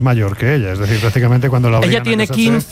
mayor que ella, es decir, prácticamente cuando la Ella tiene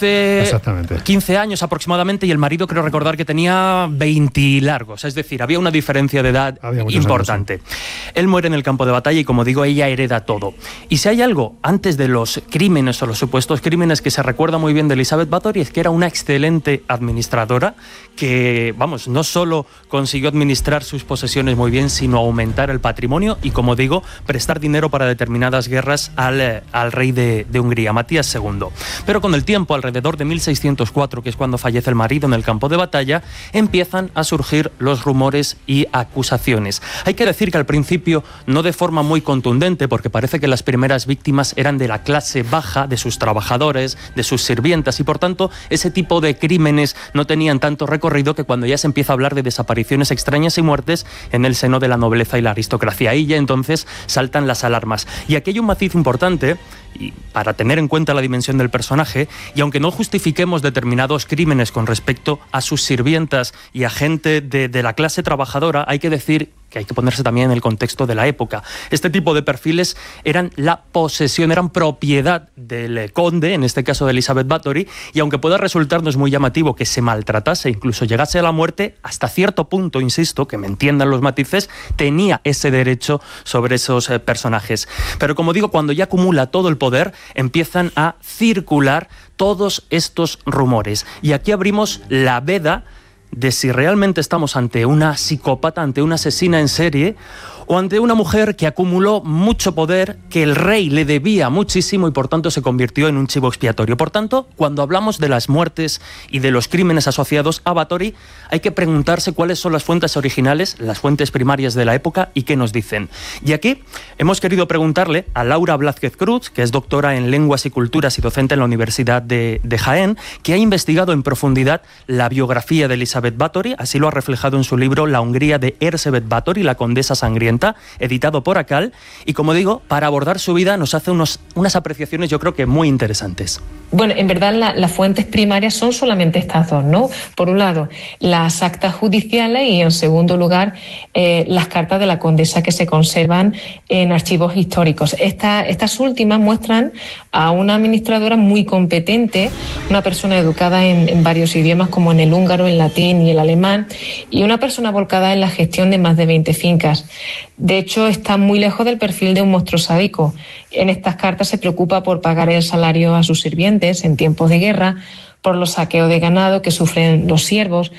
15 años aproximadamente y el marido creo recordar que tenía 20 largos, es decir, había una diferencia de edad importante. Años, sí. Él muere en el campo de batalla y, como digo, ella hereda todo. Y si hay algo antes de los crímenes o los supuestos crímenes que se recuerda muy bien de Elizabeth Bathory, es que era una excelente administradora que, vamos, no solo consiguió administrar sus posesiones muy bien, sino aumentar el patrimonio y, como digo, prestar dinero para determinadas guerras al rey de Hungría, Matías II. Pero con el tiempo, alrededor de 1604, que es cuando fallece el marido en el campo de batalla, empiezan a surgir los rumores y acusaciones. Hay que decir que al principio no de forma muy contundente, porque parece que las primeras víctimas eran de la clase baja, de sus trabajadores, de sus sirvientas, y por tanto ese tipo de crímenes no tenían tanto recorrido que cuando ya se empieza a hablar de desapariciones extrañas y muertes en el seno de la nobleza y la aristocracia. Ahí ya entonces saltan las alarmas. Y aquí hay un matiz importante, y para tener en cuenta la dimensión del personaje, y aunque no justifiquemos determinados crímenes con respecto a sus sirvientas y a gente de la clase trabajadora, hay que decir que hay que ponerse también en el contexto de la época. Este tipo de perfiles eran la posesión, eran propiedad del conde, en este caso de Elizabeth Bathory, y aunque pueda resultarnos muy llamativo que se maltratase, incluso llegase a la muerte, hasta cierto punto, insisto, que me entiendan los matices, tenía ese derecho sobre esos personajes. Pero como digo, cuando ya acumula todo el poder, empiezan a circular todos estos rumores. Y aquí abrimos la veda de si realmente estamos ante una psicópata, ante una asesina en serie, o ante una mujer que acumuló mucho poder, que el rey le debía muchísimo y por tanto se convirtió en un chivo expiatorio. Por tanto, cuando hablamos de las muertes y de los crímenes asociados a Bathory, hay que preguntarse cuáles son las fuentes originales, las fuentes primarias de la época y qué nos dicen. Y aquí hemos querido preguntarle a Laura Blázquez Cruz, que es doctora en Lenguas y Culturas y docente en la Universidad de Jaén, que ha investigado en profundidad la biografía de Elizabeth Bathory, así lo ha reflejado en su libro La Hungría de Erzsébet Bathory, la condesa sangrienta, editado por ACAL, y como digo, para abordar su vida nos hace unas apreciaciones yo creo que muy interesantes. Bueno, en verdad las fuentes primarias son solamente estas dos, ¿no? Por un lado, las actas judiciales y en segundo lugar, las cartas de la condesa que se conservan en archivos históricos. Estas últimas muestran a una administradora muy competente, una persona educada en varios idiomas como en el húngaro, el latín y el alemán, y una persona volcada en la gestión de más de 20 fincas. De hecho, está muy lejos del perfil de un monstruo sádico. En estas cartas se preocupa por pagar el salario a sus sirvientes en tiempos de guerra, por los saqueos de ganado que sufren los siervos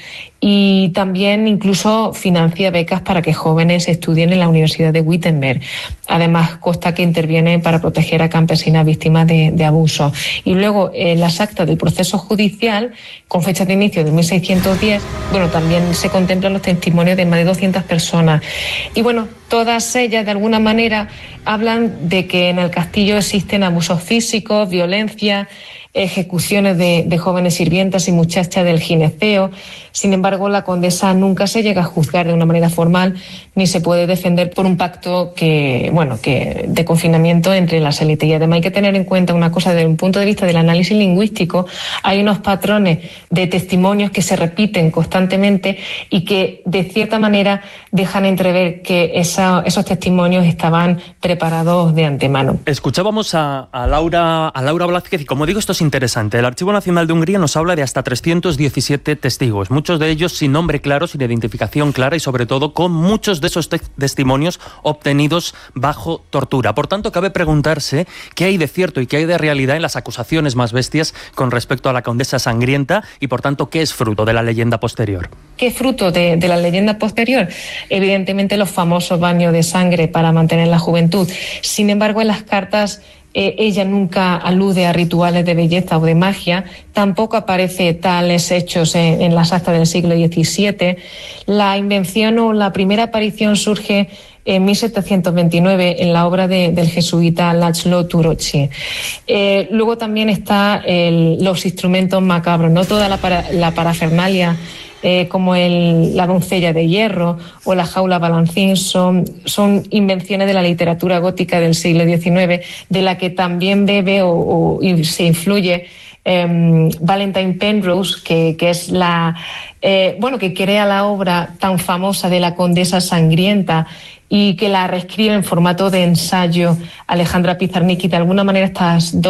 y también incluso financia becas para que jóvenes estudien en la Universidad de Wittenberg. Además, consta que interviene para proteger a campesinas víctimas de abuso. Y luego, las actas del proceso judicial, con fecha de inicio de 1610, bueno, también se contemplan los testimonios de más de 200 personas. Y bueno, todas ellas, de alguna manera, hablan de que en el castillo existen abusos físicos, violencia, ejecuciones de jóvenes sirvientas y muchachas del gineceo. Sin embargo, la condesa nunca se llega a juzgar de una manera formal ni se puede defender por un pacto que de confinamiento entre las élites. Y además hay que tener en cuenta una cosa desde un punto de vista del análisis lingüístico. Hay unos patrones de testimonios que se repiten constantemente y que de cierta manera dejan entrever que esos testimonios estaban preparados de antemano. Escuchábamos a Laura Blázquez y, como digo, esto es interesante. El Archivo Nacional de Hungría nos habla de hasta 317 testigos, muchos de ellos sin nombre claro, sin identificación clara y sobre todo con muchos de esos testimonios obtenidos bajo tortura. Por tanto, cabe preguntarse qué hay de cierto y qué hay de realidad en las acusaciones más bestias con respecto a la condesa sangrienta y, por tanto, qué es fruto de la leyenda posterior. ¿Qué es fruto de la leyenda posterior? Evidentemente los famosos baños de sangre para mantener la juventud. Sin embargo, en las cartas ella nunca alude a rituales de belleza o de magia, tampoco aparece tales hechos en las actas del siglo XVII. La invención o la primera aparición surge en 1729 en la obra del jesuita László Töröcsy. Luego también está los instrumentos macabros, no toda la parafernalia como la doncella de hierro o la jaula balancín son invenciones de la literatura gótica del siglo XIX, de la que también bebe o se influye Valentine Penrose, que es que crea la obra tan famosa de la condesa sangrienta, y que la reescribe en formato de ensayo Alejandra Pizarnik, y de alguna manera estas dos